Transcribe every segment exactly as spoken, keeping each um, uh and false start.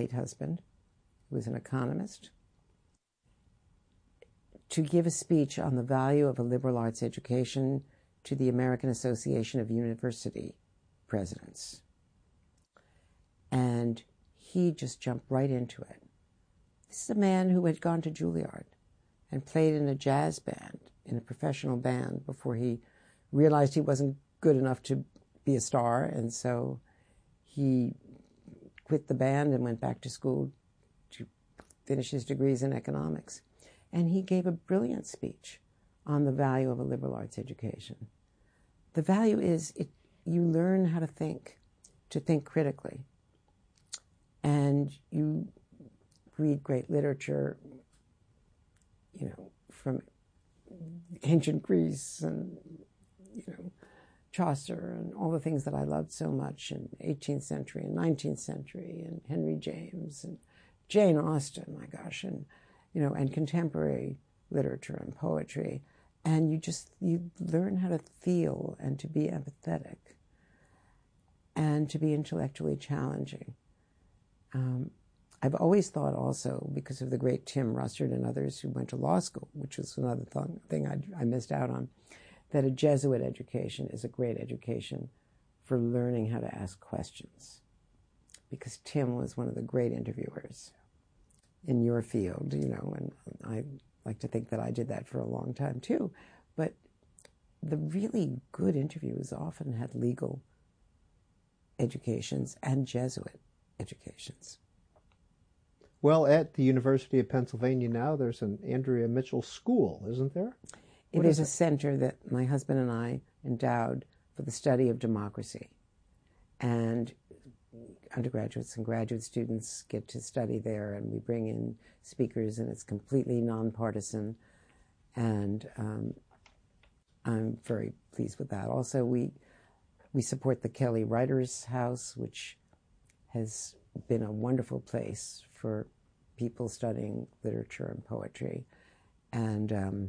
late husband, who was an economist, to give a speech on the value of a liberal arts education to the American Association of University Presidents. And he just jumped right into it. This is a man who had gone to Juilliard and played in a jazz band, in a professional band, before he realized he wasn't good enough to be a star, and so he quit the band and went back to school to finish his degrees in economics. And he gave a brilliant speech on the value of a liberal arts education. The value is it, you learn how to think, to think critically. And you read great literature, you know, from ancient Greece and, you know, Chaucer and all the things that I loved so much in eighteenth century and nineteenth century, and Henry James and Jane Austen, my gosh, and, you know, and contemporary literature and poetry. And you just, you learn how to feel and to be empathetic and to be intellectually challenging. Um, I've always thought also, because of the great Tim Russert and others who went to law school, which was another th- thing I, I missed out on, that a Jesuit education is a great education for learning how to ask questions. Because Tim was one of the great interviewers in your field, you know, and I like to think that I did that for a long time too. But the really good interviews often had legal educations and Jesuit educations. Well, at the University of Pennsylvania now, there's an Andrea Mitchell School, isn't there? It is a center that my husband and I endowed for the study of democracy. And undergraduates and graduate students get to study there, and we bring in speakers, and it's completely nonpartisan. And um, I'm very pleased with that. Also, we we support the Kelly Writers House, which has been a wonderful place for people studying literature and poetry, and um,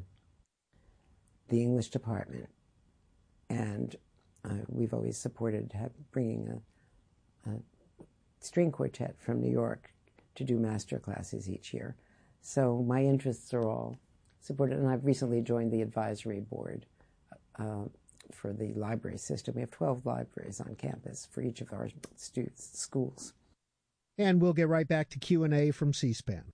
the English department. And uh, we've always supported have, bringing a, a string quartet from New York to do master classes each year. So my interests are all supported, and I've recently joined the advisory board uh, for the library system. We have twelve libraries on campus for each of our students, schools. And we'll get right back to Q and A from C-SPAN.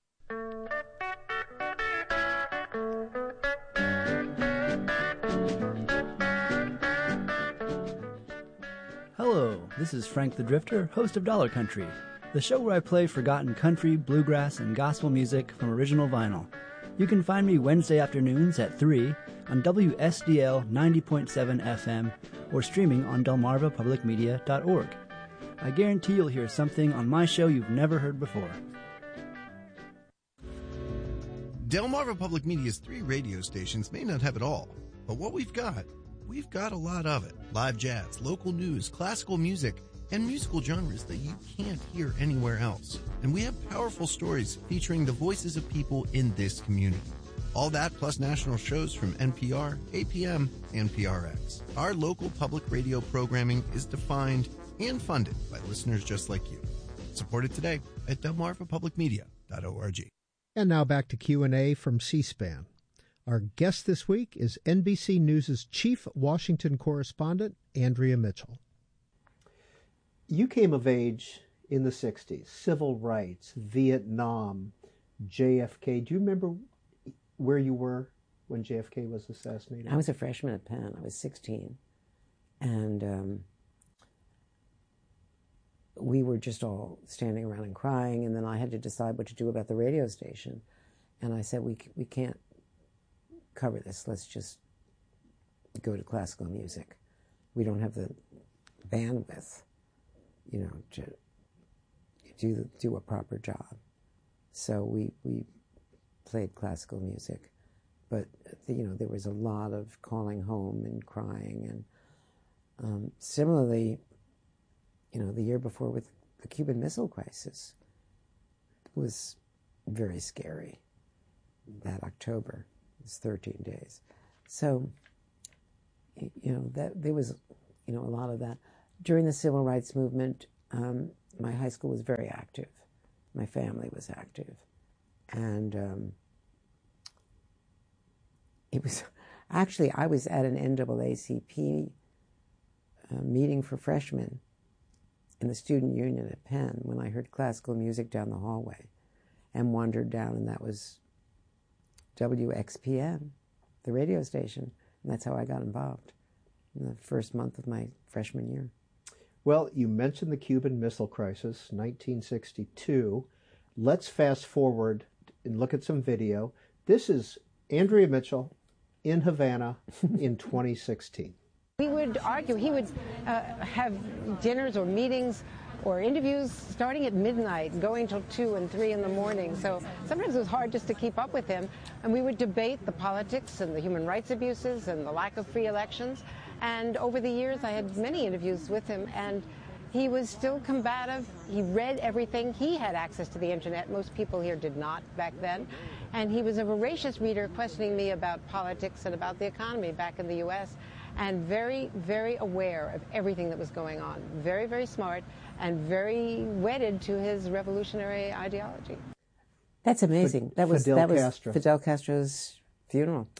Hello, this is Frank the Drifter, host of Dollar Country, the show where I play forgotten country, bluegrass, and gospel music from original vinyl. You can find me Wednesday afternoons at three on W S D L ninety point seven F M or streaming on delmarva public media dot org. I guarantee you'll hear something on my show you've never heard before. Delmarva Public Media's three radio stations may not have it all, but what we've got, we've got a lot of it. Live jazz, local news, classical music, and musical genres that you can't hear anywhere else. And we have powerful stories featuring the voices of people in this community. All that plus national shows from N P R, A P M, and P R X. Our local public radio programming is defined and funded by listeners just like you. Support it today at delmarva public media dot org. And now back to Q and A from C-SPAN. Our guest this week is N B C News' chief Washington correspondent, Andrea Mitchell. You came of age in the sixties, civil rights, Vietnam, J F K. Do you remember where you were when J F K was assassinated? I was a freshman at Penn. I was sixteen. And um, we were just all standing around and crying, and then I had to decide what to do about the radio station. And I said, we we can't cover this. Let's just go to classical music. We don't have the bandwidth, you know, to do do a proper job. So we we played classical music, but you know there was a lot of calling home and crying, and um, similarly, you know, the year before with the Cuban Missile Crisis was very scary. That October was thirteen days, so you know that there was you know a lot of that during the civil rights movement. Um, my high school was very active. my family was active. And um, it was, actually, I was at an N double A C P uh, meeting for freshmen in the student union at Penn when I heard classical music down the hallway and wandered down, and that was W X P N, the radio station, and that's how I got involved in the first month of my freshman year. Well, you mentioned the Cuban Missile Crisis, nineteen sixty-two. Let's fast forward and look at some video. This is Andrea Mitchell in Havana in twenty sixteen. We would argue, he would uh, have dinners or meetings or interviews starting at midnight, going till two and three in the morning. So sometimes it was hard just to keep up with him. And we would debate the politics and the human rights abuses and the lack of free elections. And over the years, I had many interviews with him, and he was still combative. He read everything. He had access to the internet. Most people here did not back then. And he was a voracious reader, questioning me about politics and about the economy back in the U S, and very, very aware of everything that was going on. Very, very smart, and very wedded to his revolutionary ideology. That's amazing. That was Fidel that was Castro. Fidel Castro's funeral.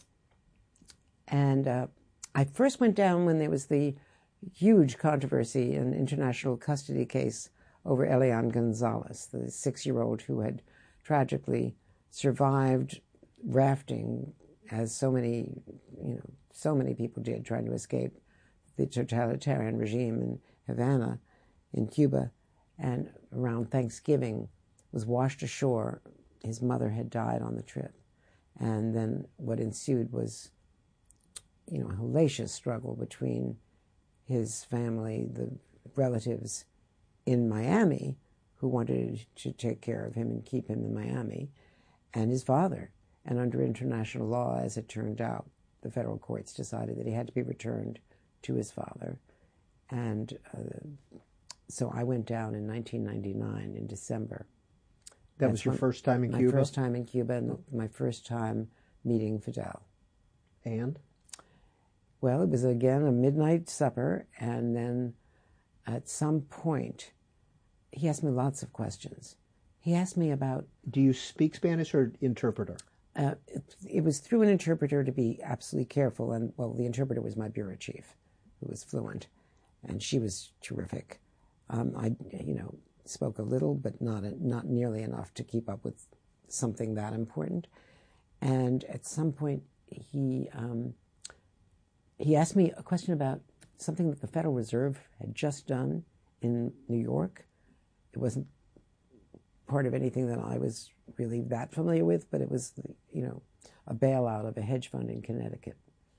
And uh, I first went down when there was the huge controversy in international custody case over Elian Gonzalez, the six-year-old who had tragically survived rafting, as so many, you know, so many people did, trying to escape the totalitarian regime in Havana, in Cuba, and around Thanksgiving was washed ashore. His mother had died on the trip. And then what ensued was, you know, a hellacious struggle between his family, the relatives in Miami, who wanted to take care of him and keep him in Miami, and his father. And under international law, as it turned out, the federal courts decided that he had to be returned to his father. And uh, so I went down in nineteen ninety-nine in December. That That's was your my, first time in my Cuba? My first time in Cuba, and my first time meeting Fidel. And? Well, it was, again, a midnight supper, and then at some point, he asked me lots of questions. He asked me about... Do you speak Spanish or interpreter? Uh, it, it was through an interpreter, to be absolutely careful, and, well, the interpreter was my bureau chief, who was fluent, and she was terrific. Um, I, you know, spoke a little, but not a, not nearly enough to keep up with something that important. And at some point, he... Um, He asked me a question about something that the Federal Reserve had just done in New York. It wasn't part of anything that I was really that familiar with, but it was, you know, a bailout of a hedge fund in Connecticut.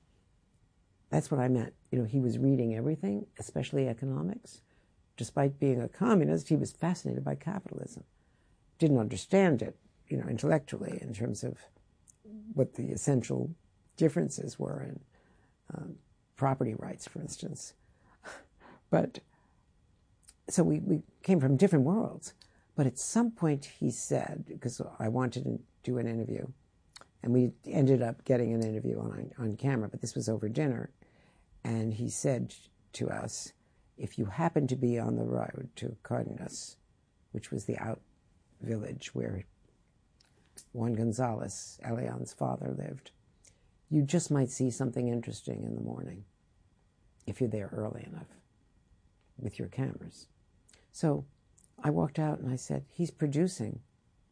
That's what I meant. You know, he was reading everything, especially economics. Despite being a communist, he was fascinated by capitalism. Didn't understand it, you know, intellectually in terms of what the essential differences were in Uh, property rights, for instance. But, so we, we came from different worlds. But at some point he said, because I wanted to do an interview, and we ended up getting an interview on, on camera, but this was over dinner, and he said to us, if you happen to be on the road to Cardenas, which was the out village where Juan Gonzalez, Elian's father, lived, you just might see something interesting in the morning if you're there early enough with your cameras. So I walked out and I said, he's producing.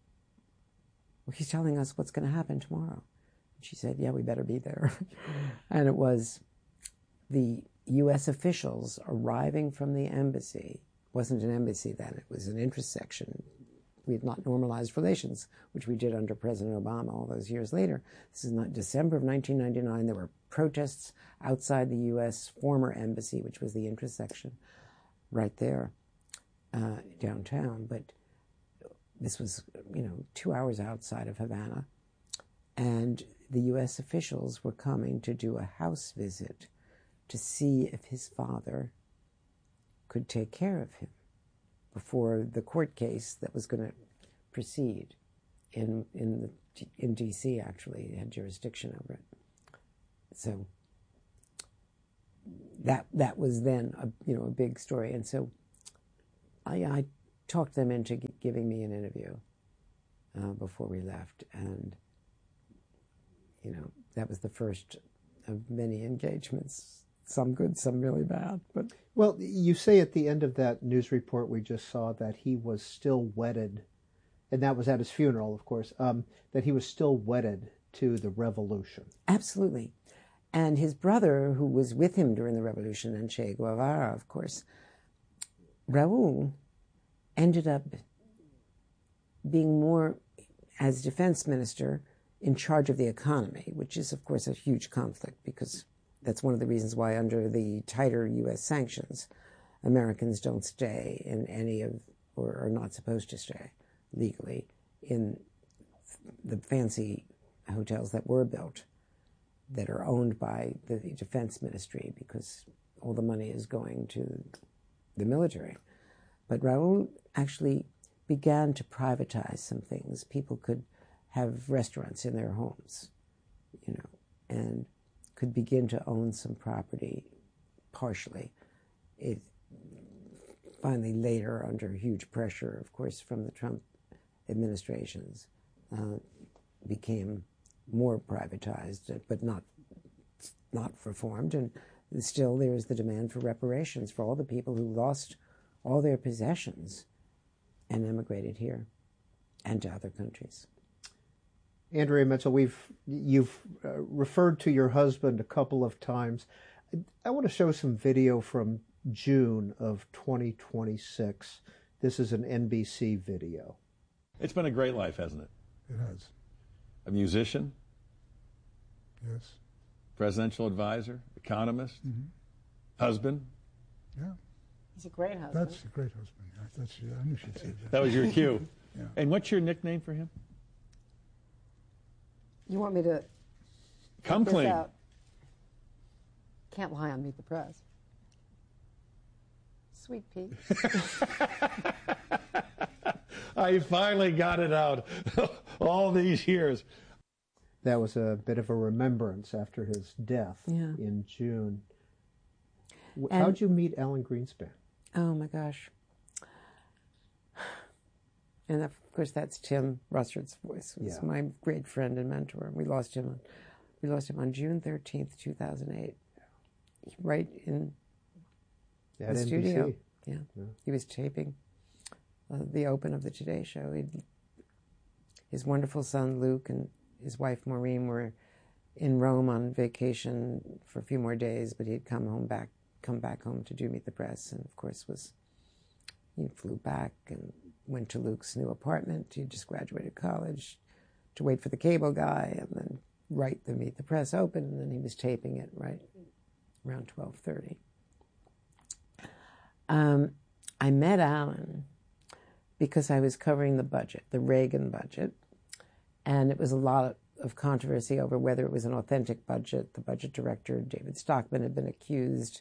Well, he's telling us what's going to happen tomorrow. And she said, yeah, we better be there. And it was the U S officials arriving from the embassy. It wasn't an embassy then, it was an intersection. We had not normalized relations, which we did under President Obama all those years later. This is not December of nineteen ninety-nine. There were protests outside the U S former embassy, which was the intersection right there uh, downtown. But this was, you know, two hours outside of Havana. And the U S officials were coming to do a house visit to see if his father could take care of him before the court case that was going to proceed in in the, in D C actually had jurisdiction over it. So that that was then a you know a big story, and so I, I talked them into g- giving me an interview uh, before we left. And, you know, that was the first of many engagements, some good, some really bad. But well, you say at the end of that news report we just saw that he was still wedded, and that was at his funeral, of course, um, that he was still wedded to the revolution. Absolutely. And his brother, who was with him during the revolution, and Che Guevara, of course, Raul, ended up being more, as defense minister, in charge of the economy, which is, of course, a huge conflict, because that's one of the reasons why under the tighter U S sanctions, Americans don't stay in any of, or are not supposed to stay legally, in the fancy hotels that were built that are owned by the defense ministry, because all the money is going to the military. But Raul actually began to privatize some things. People could have restaurants in their homes, you know, and could begin to own some property partially. It finally later, under huge pressure, of course, from the Trump administrations, uh, became more privatized, but not not reformed. And still there is the demand for reparations for all the people who lost all their possessions and emigrated here and to other countries. Andrea Mitchell, we've you've uh, referred to your husband a couple of times. I, I want to show some video from June of twenty twenty-six. This is an N B C video. It's been a great life, hasn't it? It has. A musician, Yes. presidential advisor, economist, Mm-hmm. husband. Yeah. He's a great husband. That's a great husband. Yeah, that's, yeah, I knew she'd say that. That was your cue. Yeah. And what's your nickname for him? You want me to Come this clean. out? Can't lie on Meet the Press. Sweet Pea. I finally got it out all these years. That was a bit of a remembrance after his death Yeah. in June. W- And- How'd you meet Alan Greenspan? Oh my gosh. And of course that's Tim Russard's voice. He was Yeah. my great friend and mentor. We lost him on we lost him on June thirteenth, two thousand eight. Right in At the N B C. studio. Yeah. Yeah. He was taping uh, the open of the Today Show. He'd, his wonderful son Luke and his wife Maureen were in Rome on vacation for a few more days, but he'd come home back come back home to do Meet the Press, and of course was he flew back and went to Luke's new apartment. He just graduated college to wait for the cable guy and then write the Meet the Press open, and then he was taping it right around twelve thirty. Um, I met Alan because I was covering the budget, the Reagan budget, and it was a lot of controversy over whether it was an authentic budget. The budget director, David Stockman, had been accused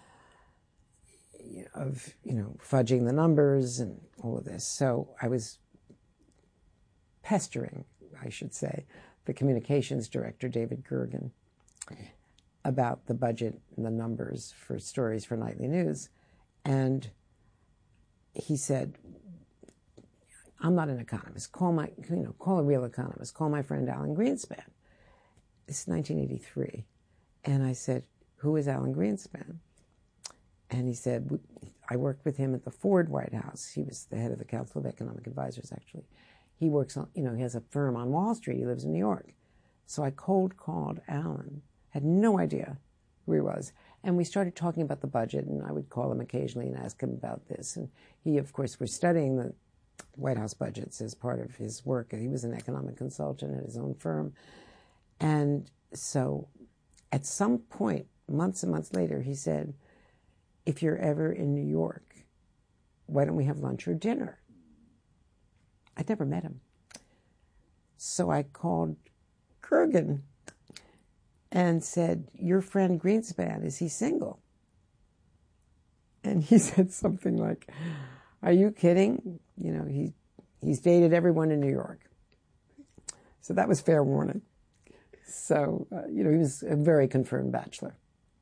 of, you know, fudging the numbers and all of this. So I was pestering, I should say, the communications director, David Gergen, about the budget and the numbers for stories for Nightly News. And he said, I'm not an economist. Call my, you know, call a real economist. Call my friend Alan Greenspan. This is nineteen eighty-three. And I said, who is Alan Greenspan? And he said, I worked with him at the Ford White House. He was the head of the Council of Economic Advisors, actually. He works on, you know, he has a firm on Wall Street. He lives in New York. So I cold called Alan, had no idea who he was. And we started talking about the budget, and I would call him occasionally and ask him about this. And he, of course, was studying the White House budgets as part of his work. He was an economic consultant at his own firm. And so at some point, months and months later, he said, if you're ever in New York, why don't we have lunch or dinner? I'd never met him. So I called Gergen and said, your friend Greenspan, is he single? And he said something like, are you kidding? You know, he he's dated everyone in New York. So that was fair warning. So, uh, you know, he was a very confirmed bachelor.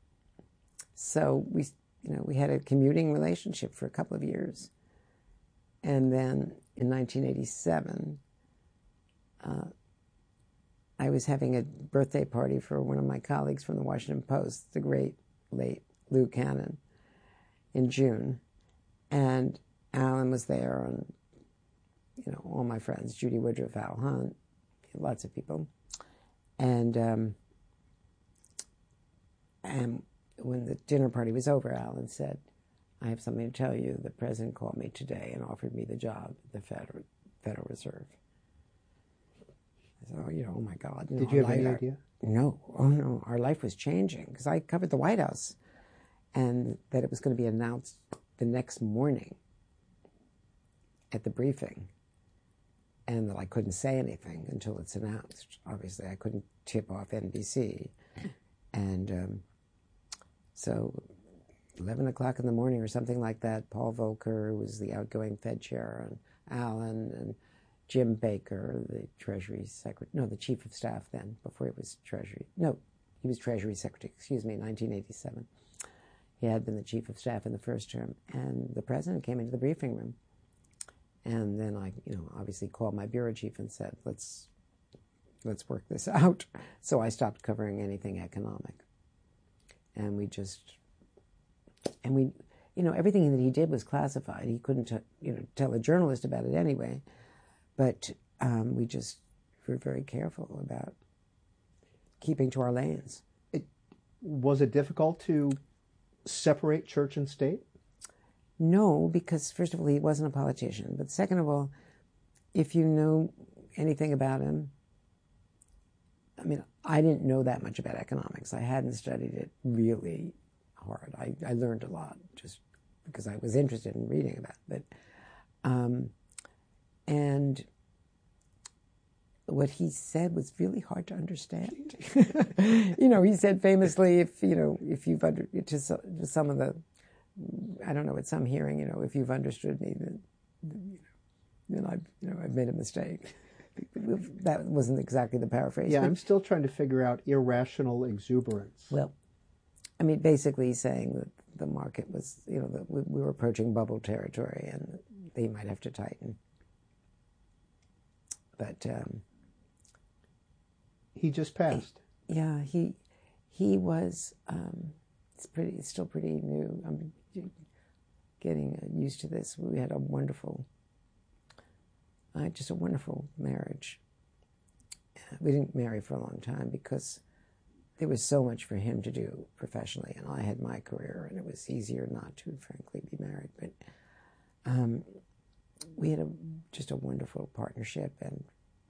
So we, you know, we had a commuting relationship for a couple of years. And then in nineteen eighty-seven, uh, I was having a birthday party for one of my colleagues from the Washington Post, the great late Lou Cannon, in June. And Alan was there, and, you know, all my friends, Judy Woodruff, Al Hunt, lots of people. And um, and when the dinner party was over, Alan said, "I have something to tell you. The president called me today and offered me the job at the Federal, Federal Reserve." I said, "Oh, you know, oh my God." You know, Did you have any life, idea? No. Oh, no. Our life was changing because I covered the White House, and that it was going to be announced the next morning at the briefing, and that I couldn't say anything until it's announced. Obviously, I couldn't tip off N B C. And um, so eleven o'clock in the morning or something like that, Paul Volcker, who was the outgoing Fed chair, and Alan, and Jim Baker, the Treasury Secretary, no, the Chief of Staff then, before he was Treasury. No, he was Treasury Secretary, excuse me, nineteen eighty-seven. He had been the Chief of Staff in the first term. And the president came into the briefing room. And then I, you know, obviously called my bureau chief and said, let's let's work this out. So I stopped covering anything economic. And we just, and we, you know, everything that he did was classified. He couldn't, t- you know, tell a journalist about it anyway. But um, we just were very careful about keeping to our lanes. It, was it difficult to separate church and state? No, because first of all, he wasn't a politician. But second of all, if you know anything about him, I mean, I didn't know that much about economics. I hadn't studied it really hard. I, I learned a lot just because I was interested in reading about it. But, um, and what he said was really hard to understand. You know, he said famously, if, you know, if you've under, to, so, to some of the, I don't know, at some hearing, you know, if you've understood me, then, you know, then I've, you know, I've made a mistake. That wasn't exactly the paraphrase. Yeah, but, I'm still trying to figure out irrational exuberance. Well, I mean, basically saying that the market was, you know, that we, we were approaching bubble territory and they might have to tighten. But um, he just passed. Yeah, he he was. Um, it's pretty. It's still pretty new. I'm getting used to this. We had a wonderful. Uh, just a wonderful marriage. We didn't marry for a long time because there was so much for him to do professionally, and I had my career, and it was easier not to, frankly, be married. But um, we had a just a wonderful partnership, and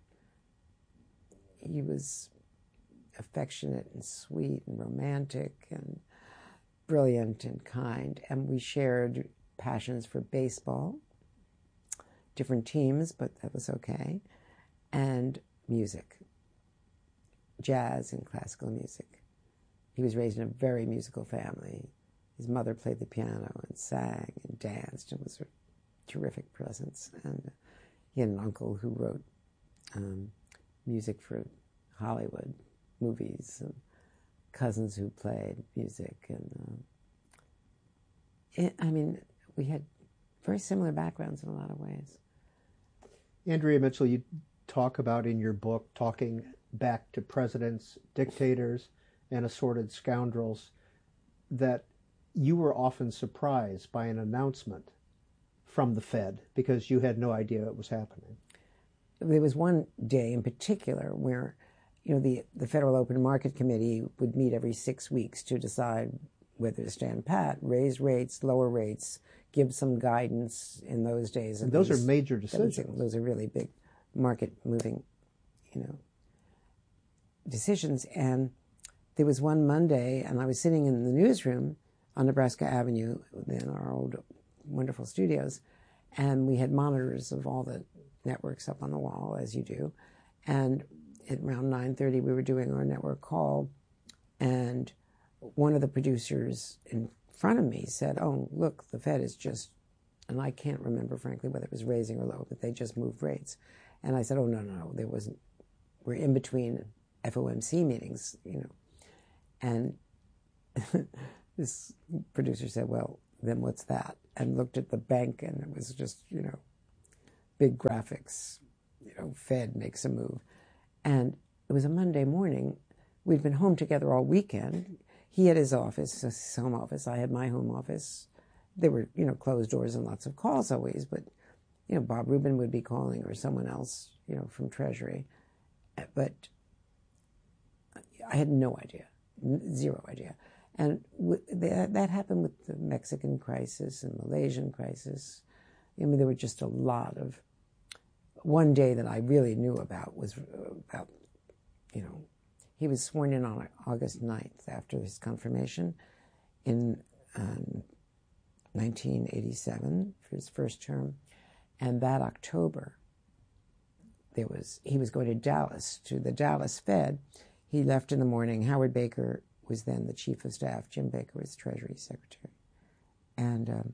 he was affectionate and sweet and romantic and brilliant and kind, and we shared passions for baseball. Different teams, but that was okay. And music, jazz and classical music. He was raised in a very musical family. His mother played the piano and sang and danced and was a terrific presence. And he had an uncle who wrote um, music for Hollywood movies, and cousins who played music. And uh, it, I mean, we had very similar backgrounds in a lot of ways. Andrea Mitchell, you talk about in your book, talking back to presidents, dictators, and assorted scoundrels, that you were often surprised by an announcement from the Fed because you had no idea it was happening. There was one day in particular where, you know, the, the Federal Open Market Committee would meet every six weeks to decide whether to stand pat, raise rates, lower rates, give some guidance in those days. And those least. are major decisions. Those, those are really big market-moving, you know, decisions. And there was one Monday, and I was sitting in the newsroom on Nebraska Avenue in our old wonderful studios, and we had monitors of all the networks up on the wall, as you do. And at around nine thirty, we were doing our network call, and one of the producers in front of me said, "Oh, look, the Fed is just," and I can't remember, frankly, whether it was raising or low, but they just moved rates. And I said, "Oh, no, no, no, there wasn't. We're in between F O M C meetings, you know." And this producer said, "Well, then what's that?" And looked at the bank, and it was just, you know, big graphics, you know, Fed makes a move. And it was a Monday morning. We'd been home together all weekend. He had his office, his home office. I had my home office. There were, you know, closed doors and lots of calls always, but, you know, Bob Rubin would be calling or someone else, you know, from Treasury. But I had no idea, zero idea. And that, that happened with the Mexican crisis and Malaysian crisis. I mean, there were just a lot of... One day that I really knew about was about, you know, he was sworn in on August ninth after his confirmation in um, nineteen eighty-seven for his first term. And that October, there was he was going to Dallas, to the Dallas Fed. He left in the morning. Howard Baker was then the chief of staff. Jim Baker was Treasury Secretary. And um,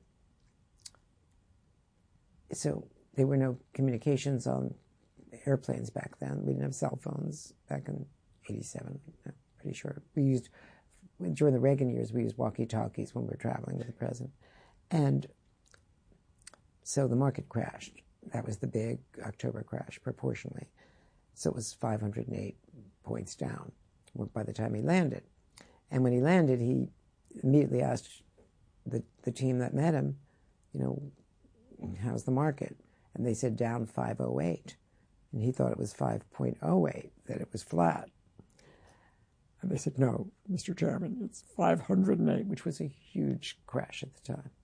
so there were no communications on airplanes back then. We didn't have cell phones back in eighty-seven, I'm pretty sure. We used, during the Reagan years, we used walkie-talkies when we were traveling with the president. And so the market crashed. That was the big October crash, proportionally. So it was five hundred eight points down by the time he landed. And when he landed, he immediately asked the, the team that met him, you know, how's the market? And they said down five oh eight. And he thought it was five point oh eight, that it was flat. And they said, no, Mister Chairman, it's five hundred eight, which was a huge crash at the time.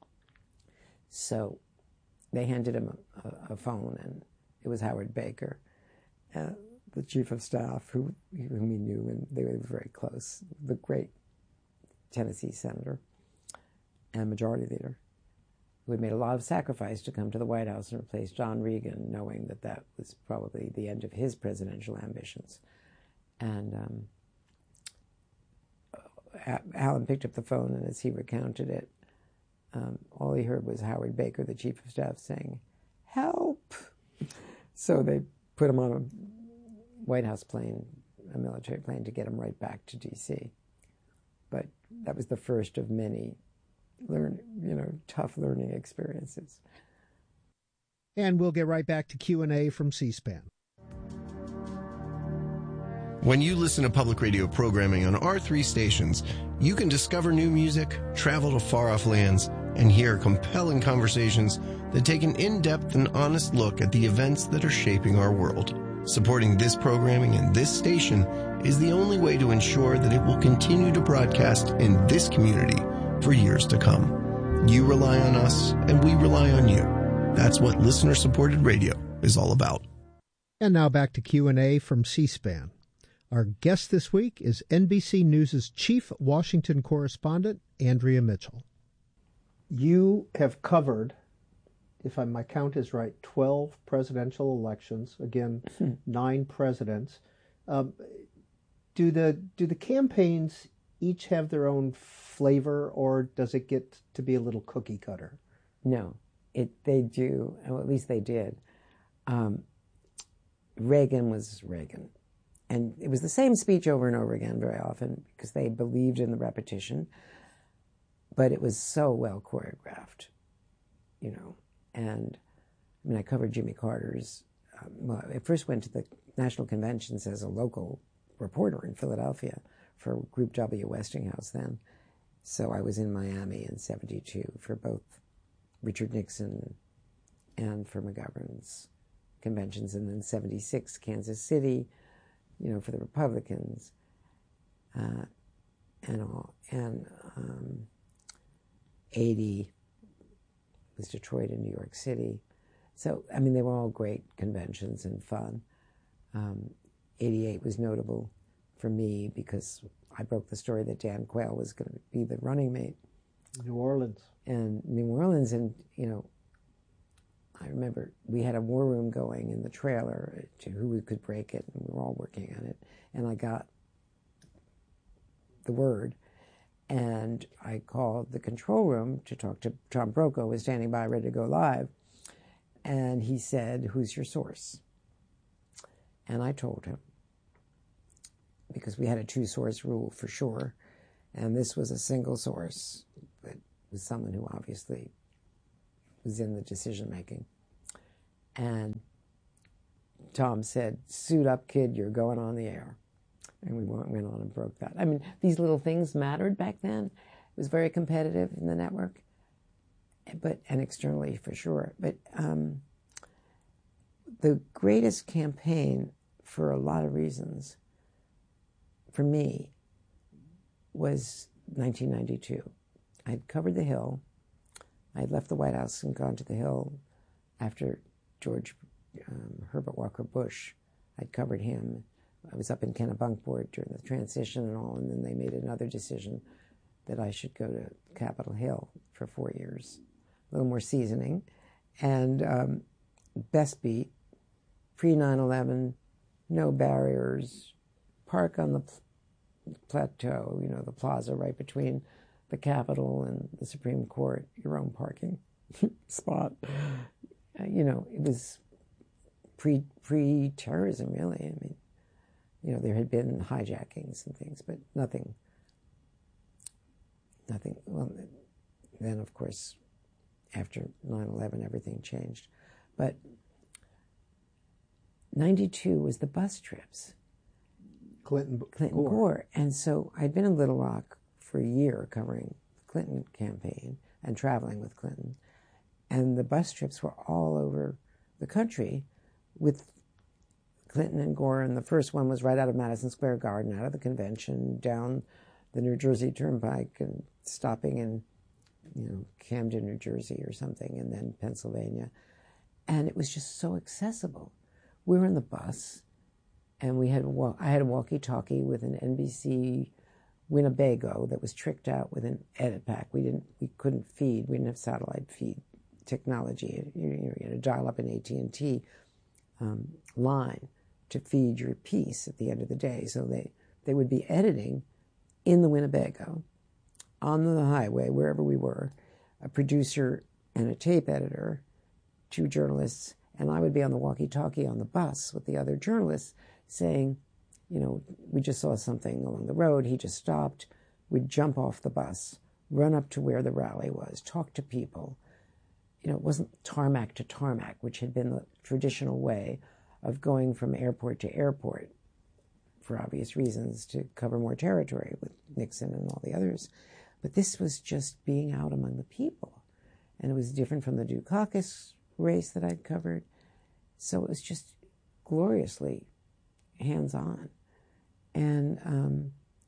So they handed him a, a, a phone, and it was Howard Baker, uh, the chief of staff, who whom he knew, and they were very close, the great Tennessee senator and majority leader, who had made a lot of sacrifice to come to the White House and replace John Reagan, knowing that that was probably the end of his presidential ambitions. And um, Alan picked up the phone, and as he recounted it, um, all he heard was Howard Baker, the chief of staff, saying, "Help!" So they put him on a White House plane, a military plane, to get him right back to D C. But that was the first of many learn, you know, tough learning experiences. And we'll get right back to Q and A from C-SPAN. When you listen to public radio programming on our three stations, you can discover new music, travel to far-off lands, and hear compelling conversations that take an in-depth and honest look at the events that are shaping our world. Supporting this programming and this station is the only way to ensure that it will continue to broadcast in this community for years to come. You rely on us, and we rely on you. That's what listener-supported radio is all about. And now back to Q and A from C-SPAN. Our guest this week is N B C News' chief Washington correspondent, Andrea Mitchell. You have covered, if I, my count is right, twelve presidential elections. Again, nine presidents. Um, do the do the campaigns each have their own flavor, or does it get to be a little cookie cutter? No, it they do, or at least they did. Um, Reagan was Reagan. And it was the same speech over and over again very often because they believed in the repetition. But it was so well choreographed, you know. And, I mean, I covered Jimmy Carter's. Um, well, I first went to the National Conventions as a local reporter in Philadelphia for Group W, Westinghouse then. So I was in Miami in seventy-two for both Richard Nixon and for McGovern's conventions. And then seventy-six, Kansas City, you know, for the Republicans, uh, and all, and um, eighty was Detroit and New York City. So, I mean, they were all great conventions and fun. Um, eighty-eight was notable for me because I broke the story that Dan Quayle was going to be the running mate. New Orleans. And New Orleans, and, you know, I remember we had a war room going in the trailer to who could break it, and we were all working on it. And I got the word, and I called the control room to talk to Tom Brokaw, who was standing by ready to go live. And he said, "Who's your source?" And I told him, because we had a two-source rule for sure, and this was a single source, but it was someone who obviously was in the decision-making. And Tom said, "Suit up, kid, you're going on the air." And we went, went on and broke that. I mean, these little things mattered back then. It was very competitive in the network, but and externally for sure. But um, the greatest campaign, for a lot of reasons, for me, was nineteen ninety-two. I had covered the Hill. I had left the White House and gone to the Hill after George um, Herbert Walker Bush. I'd covered him. I was up in Kennebunkport during the transition and all, and then they made another decision that I should go to Capitol Hill for four years, a little more seasoning. And um, best beat, pre nine eleven, no barriers, park on the pl- plateau, you know, the plaza right between the Capitol and the Supreme Court, your own parking spot. Uh, you know, it was pre, pre-terrorism, really. I mean, you know, there had been hijackings and things, but nothing, nothing, well, then, of course, after nine eleven, everything changed. But ninety-two was the bus trips. Clinton, Clinton Gore. Gore. And so I'd been in Little Rock for a year covering the Clinton campaign and traveling with Clinton. And the bus trips were all over the country with Clinton and Gore. And the first one was right out of Madison Square Garden, out of the convention, down the New Jersey Turnpike and stopping in, you know, Camden, New Jersey or something, and then Pennsylvania. And it was just so accessible. We were in the bus, and we had a, I had a walkie-talkie with an N B C Winnebago that was tricked out with an edit pack. We didn't, we couldn't feed. We didn't have satellite feed technology. You, you, you had to dial up an A T and T um, line to feed your piece at the end of the day. So they, they would be editing in the Winnebago on the highway, wherever we were, a producer and a tape editor, two journalists, and I would be on the walkie-talkie on the bus with the other journalists saying, you know, we just saw something along the road. He just stopped. We'd jump off the bus, run up to where the rally was, talk to people. You know, it wasn't tarmac to tarmac, which had been the traditional way of going from airport to airport for obvious reasons to cover more territory with Nixon and all the others. But this was just being out among the people. And it was different from the Dukakis race that I'd covered. So it was just gloriously hands-on. And um,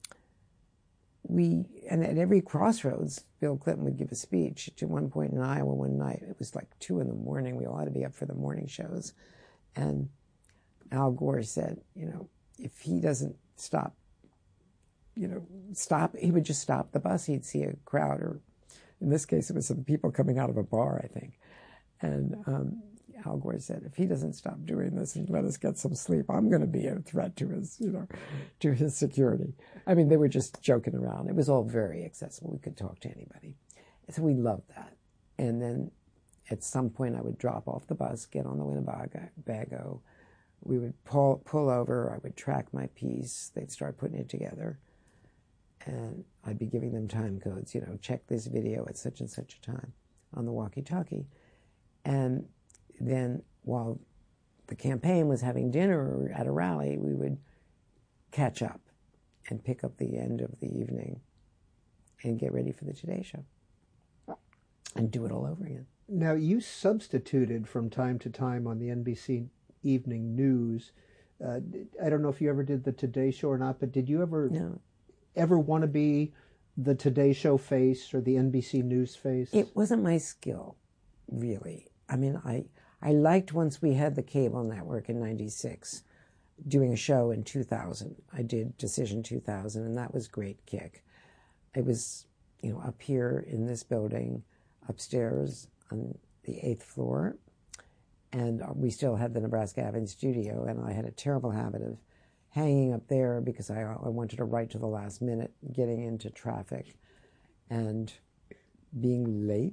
we, and at every crossroads, Bill Clinton would give a speech. To one point in Iowa one night, it was like two in the morning. We all had to be up for the morning shows. And Al Gore said, you know, if he doesn't stop, you know, stop, he would just stop the bus. He'd see a crowd, or in this case, it was some people coming out of a bar, I think. And um, Al Gore said, if he doesn't stop doing this and let us get some sleep, I'm going to be a threat to his, you know, to his security. I mean, they were just joking around. It was all very accessible. We could talk to anybody. So we loved that. And then at some point I would drop off the bus, get on the Winnebago. We would pull, pull over. I would track my piece. They'd start putting it together. And I'd be giving them time codes, you know, check this video at such and such a time on the walkie-talkie. And then while the campaign was having dinner at a rally, we would catch up and pick up the end of the evening and get ready for the Today Show and do it all over again. Now, you substituted from time to time on the N B C Evening News. Uh, I don't know if you ever did the Today Show or not, but did you ever no. ever want to be the Today Show face or the N B C News face? It wasn't my skill, really. I mean, I, I liked once we had the cable network in ninety-six, doing a show in two thousand. I did Decision two thousand, and that was great kick. It was, you know, up here in this building, upstairs on the eighth floor, and we still had the Nebraska Avenue studio, and I had a terrible habit of hanging up there because I, I wanted to write to the last minute, getting into traffic, and being late,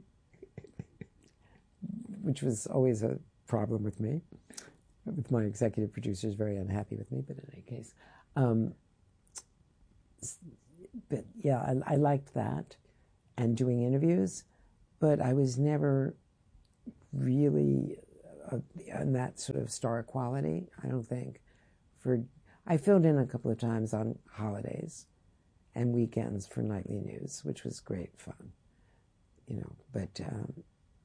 which was always a problem with me, with my executive producers very unhappy with me, but in any case. Um, but yeah, I, I liked that and doing interviews, but I was never really of, and that sort of star quality. I don't think. For I filled in a couple of times on holidays and weekends for nightly news, which was great fun. You know, but um,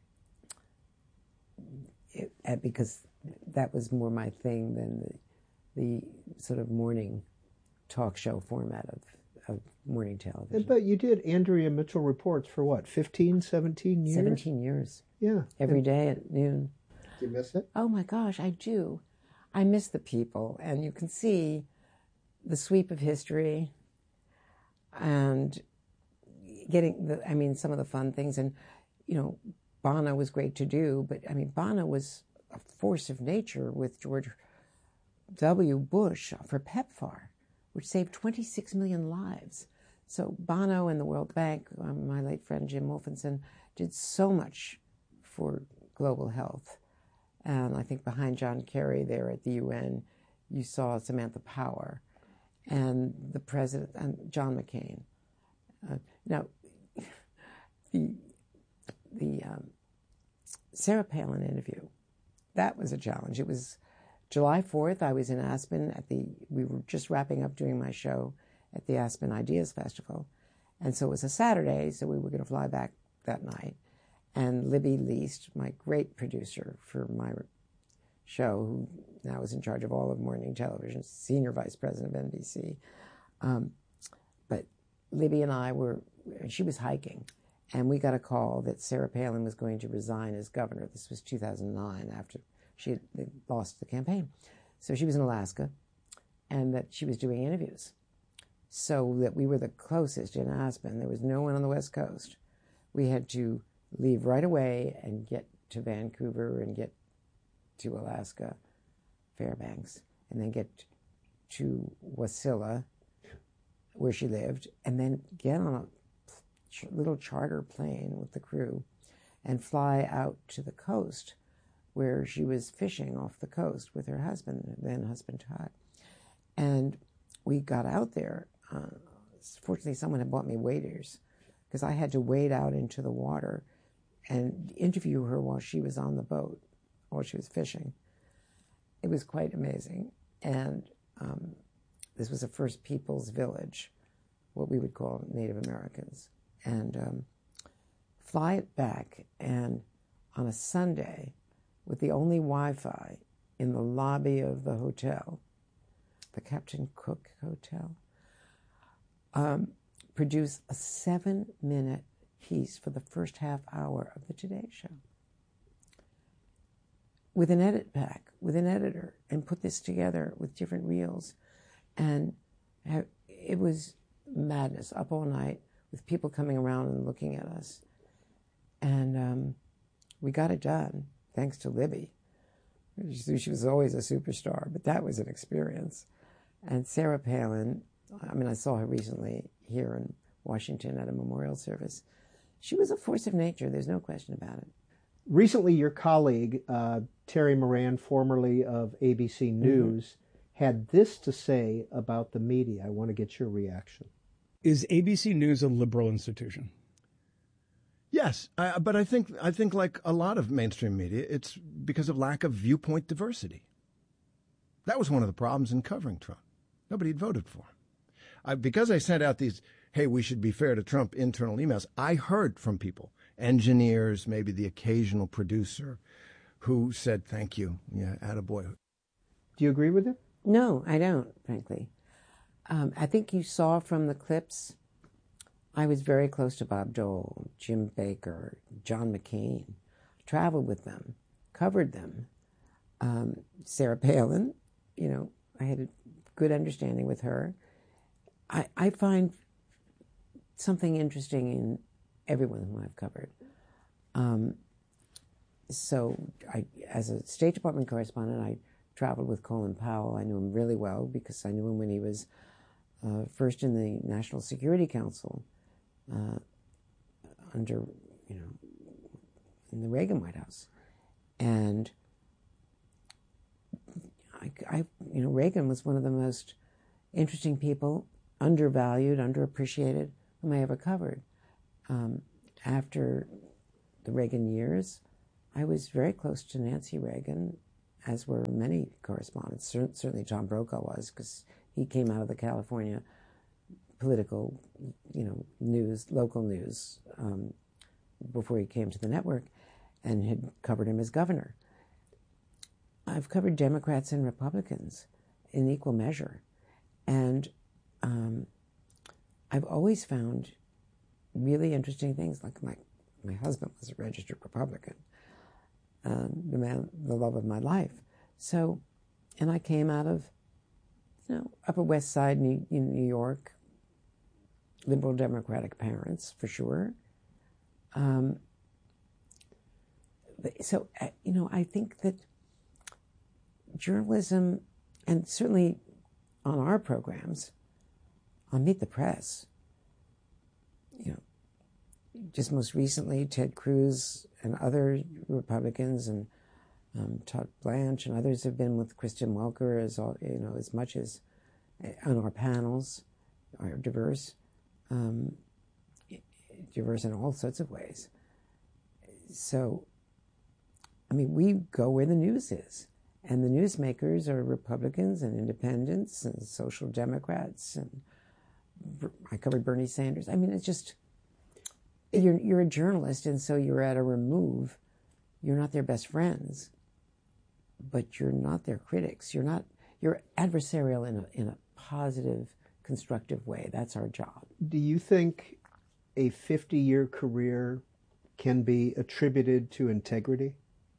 it, because that was more my thing than the, the sort of morning talk show format of, of morning television. But you did Andrea Mitchell Reports for what, fifteen, seventeen years? seventeen years. Yeah. Every day at noon. Do you miss it? Oh my gosh, I do. I miss the people, and you can see the sweep of history and getting the, I mean, some of the fun things. And, you know, Bono was great to do, but I mean, Bono was a force of nature with George W. Bush for PEPFAR, which saved twenty-six million lives. So Bono and the World Bank, um, my late friend Jim Wolfenson, did so much for global health. And I think behind John Kerry there at the U N, you saw Samantha Power and the president, and John McCain. Uh, now, the the um, Sarah Palin interview, that was a challenge. It was July fourth. I was in Aspen at the, we were just wrapping up doing my show at the Aspen Ideas Festival. And so it was a Saturday, so we were going to fly back that night. And Libby Least, my great producer for my show, who now is in charge of all of morning television, senior vice president of N B C. Um, but Libby and I were, she was hiking, and we got a call that Sarah Palin was going to resign as governor. This was two thousand nine, after she had lost the campaign. So she was in Alaska, and that she was doing interviews. So that we were the closest in Aspen. There was no one on the West Coast. We had to leave right away and get to Vancouver and get to Alaska, Fairbanks, and then get to Wasilla, where she lived, and then get on a little charter plane with the crew and fly out to the coast where she was fishing off the coast with her husband, then husband Todd. And we got out there. Uh, fortunately, someone had bought me waders because I had to wade out into the water and interview her while she was on the boat, while she was fishing. It was quite amazing. And um, this was the first People's Village, what we would call Native Americans. And um, fly it back, and on a Sunday, with the only Wi-Fi in the lobby of the hotel, the Captain Cook Hotel, um, produce a seven-minute piece for the first half hour of the Today Show with an edit pack, with an editor, and put this together with different reels. And have, it was madness, up all night with people coming around and looking at us. And um, we got it done, thanks to Libby. She was always a superstar, but that was an experience. And Sarah Palin, I mean, I saw her recently here in Washington at a memorial service. She was a force of nature, there's no question about it. Recently, your colleague, uh, Terry Moran, formerly of A B C News, mm-hmm. had this to say about the media. I want to get your reaction. Is A B C News a liberal institution? Yes, I, but I think I think like a lot of mainstream media, it's because of lack of viewpoint diversity. That was one of the problems in covering Trump. Nobody had voted for him. I, because I sent out these, hey, we should be fair to Trump internal emails, I heard from people, engineers, maybe the occasional producer, who said, thank you, yeah, attaboy. Do you agree with it? No, I don't, frankly. Um, I think you saw from the clips, I was very close to Bob Dole, Jim Baker, John McCain, traveled with them, covered them. Um, Sarah Palin, you know, I had a good understanding with her. I, I find something interesting in everyone who I've covered. Um, so I, as a State Department correspondent, I traveled with Colin Powell. I knew him really well because I knew him when he was uh, first in the National Security Council uh, under, you know, in the Reagan White House. And I, I, you know, Reagan was one of the most interesting people, undervalued, underappreciated, whom I ever covered. Um, after the Reagan years, I was very close to Nancy Reagan, as were many correspondents. Certainly Tom Brokaw was, because he came out of the California political, you know, news, local news, um, before he came to the network, and had covered him as governor. I've covered Democrats and Republicans in equal measure, and um, I've always found really interesting things. Like my my husband was a registered Republican, um, the man, the love of my life. So, and I came out of, you know, Upper West Side, New, in New York, liberal Democratic parents for sure. Um, so, you know, I think that journalism, and certainly on our programs, on Meet the Press, you know, just most recently, Ted Cruz and other Republicans, and um, Todd Blanche and others have been with Kristen Welker, as all, you know, as much as on our panels are diverse, um, diverse in all sorts of ways. So, I mean, we go where the news is, and the newsmakers are Republicans and independents and social democrats, and I covered Bernie Sanders. I mean, it's just, you're you're a journalist, and so you're at a remove. You're not their best friends, but you're not their critics. You're not, you're adversarial in a in a positive, constructive way. That's our job. Do you think a fifty-year career can be attributed to integrity?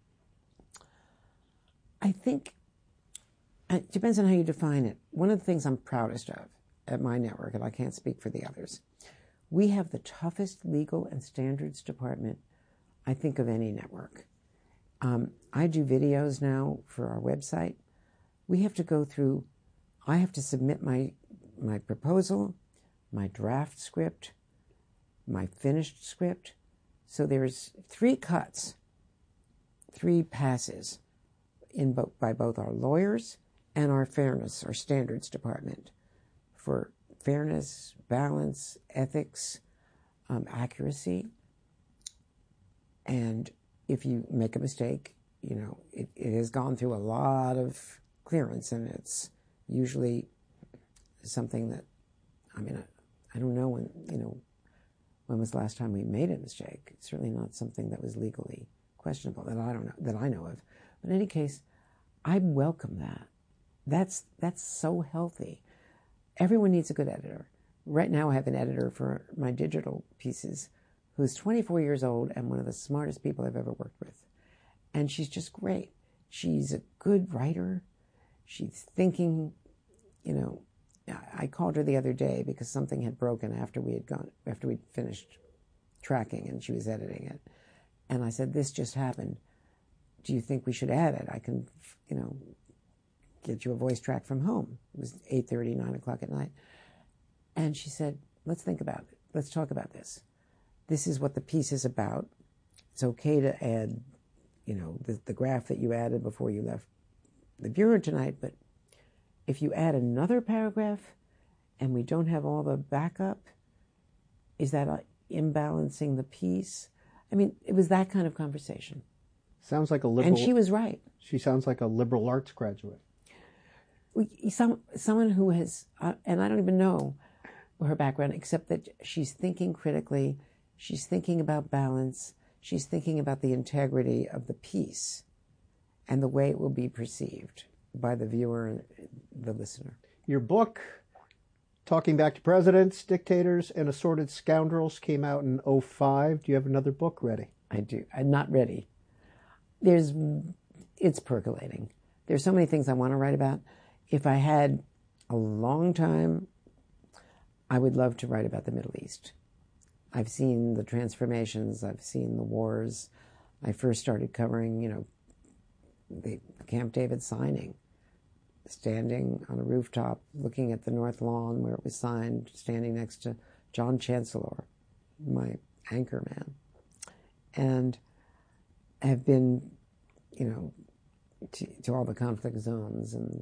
I think it depends on how you define it. One of the things I'm proudest of at my network, and I can't speak for the others, we have the toughest legal and standards department, I think, of any network. Um, I do videos now for our website. We have to go through, I have to submit my my proposal, my draft script, my finished script. So there's three cuts, three passes in bo- by both our lawyers and our fairness, our standards department, for fairness, balance, ethics, um, accuracy. And if you make a mistake, you know, it, it has gone through a lot of clearance, and it's usually something that, I mean, I, I don't know when, you know, when was the last time we made a mistake? It's certainly not something that was legally questionable that I don't know, that I know of. But in any case, I welcome that. That's that's so healthy. Everyone needs a good editor. Right now I have an editor for my digital pieces who's twenty-four years old and one of the smartest people I've ever worked with. And she's just great. She's a good writer. She's thinking, you know, I called her the other day because something had broken after we had gone, after we'd finished tracking and she was editing it. And I said, this just happened. Do you think we should add it? I can, you know, get you a voice track from home. It was eight thirty, nine o'clock at night. And she said, let's think about it. Let's talk about this. This is what the piece is about. It's okay to add, you know, the, the graph that you added before you left the bureau tonight, but if you add another paragraph and we don't have all the backup, is that imbalancing the piece? I mean, it was that kind of conversation. Sounds like a liberal... And she was right. She sounds like a liberal arts graduate. Some, someone who has, uh, and I don't even know her background, except that she's thinking critically, she's thinking about balance, she's thinking about the integrity of the piece and the way it will be perceived by the viewer and the listener. Your book, Talking Back to Presidents, Dictators, and Assorted Scoundrels, came out in oh five. Do you have another book ready? I do. I'm not ready. There's, it's percolating. There's so many things I want to write about. If I had a long time, I would love to write about the Middle East. I've seen the transformations. I've seen the wars. I first started covering, you know, the Camp David signing, standing on a rooftop, looking at the North Lawn where it was signed, standing next to John Chancellor, my anchor man, and have been, you know, to, to all the conflict zones and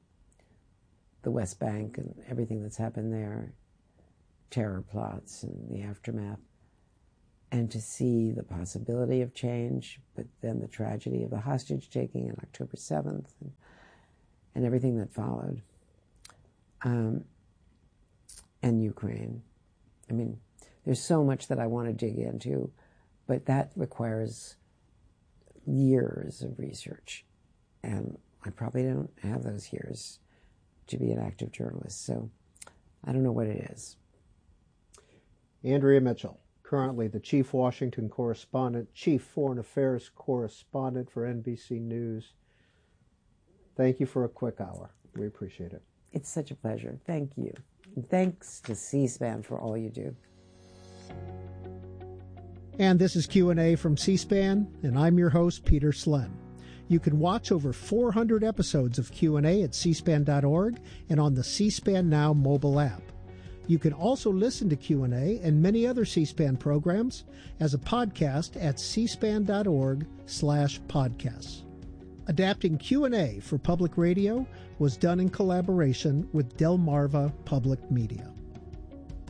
the West Bank and everything that's happened there, terror plots and the aftermath. and to see the possibility of change, but then the tragedy of the hostage taking on October seventh and, and everything that followed. Um, and Ukraine. I mean, there's so much that I want to dig into, but that requires years of research. And I probably don't have those years to be an active journalist, so I don't know what it is. Andrea Mitchell, currently the chief Washington correspondent, chief foreign affairs correspondent for N B C News. Thank you for a quick hour. We appreciate it. It's such a pleasure. Thank you. And thanks to C-SPAN for all you do. And this is Q and A from C-SPAN, and I'm your host, Peter Slen. You can watch over four hundred episodes of Q and A at c span dot org and on the C-SPAN Now mobile app. You can also listen to Q and A and many other C-SPAN programs as a podcast at c span dot org slash podcasts. Adapting Q and A for public radio was done in collaboration with Delmarva Public Media.